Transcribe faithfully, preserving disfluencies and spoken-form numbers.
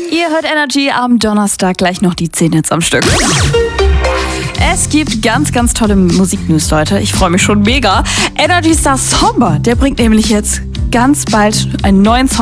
Ihr hört Energy am Donnerstag, gleich noch die zehn Hits am Stück. Es gibt ganz, ganz tolle Musiknews, Leute. Ich freue mich schon mega. Energy Star Somber, der bringt nämlich jetzt ganz bald einen neuen Song